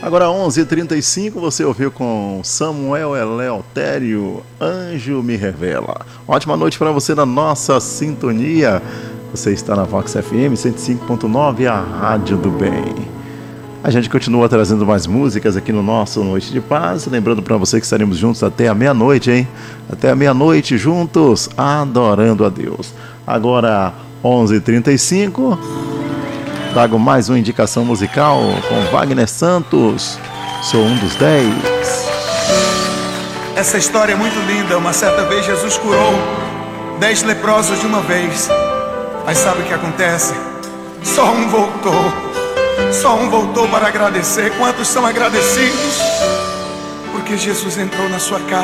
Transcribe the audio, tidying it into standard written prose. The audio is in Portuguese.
Agora 11h35, você ouviu com Samuel Eleutério, Anjo Me Revela. Ótima noite para você na nossa sintonia. Você está na Vox FM 105.9, a Rádio do Bem. A gente continua trazendo mais músicas aqui no nosso Noite de Paz. Lembrando para você que estaremos juntos até a meia-noite, hein? Até a meia-noite juntos, adorando a Deus. Agora 11h35. Trago mais uma indicação musical com Wagner Santos. Sou um dos 10. Essa história é muito linda. Uma certa vez Jesus curou 10 leprosos de uma vez. Mas sabe o que acontece? Só um voltou. Só um voltou para agradecer. Quantos são agradecidos? Porque Jesus entrou na sua casa.